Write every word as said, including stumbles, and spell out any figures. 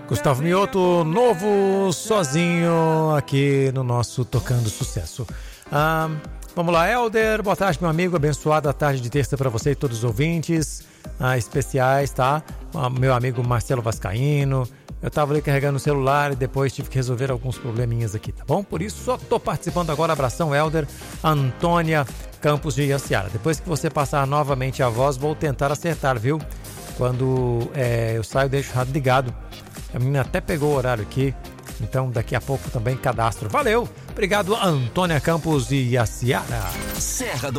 Gustavo Mioto, novo, sozinho, aqui no nosso Tocando Sucesso. Ah, vamos lá, Helder, boa tarde, meu amigo, abençoada tarde de terça para você e todos os ouvintes ah, especiais, tá? Ah, meu amigo Marcelo Vascaíno, eu tava ali carregando o celular e depois tive que resolver alguns probleminhas aqui, tá bom? Por isso, só tô participando agora, abração, Helder, Antônia Campos de Iaciara. Depois que você passar novamente a voz, vou tentar acertar, viu? Quando é, eu saio, deixo o rádio ligado. A menina até pegou o horário aqui, então daqui a pouco também cadastro. Valeu! Obrigado, Antônia Campos de Iaciara. Serra do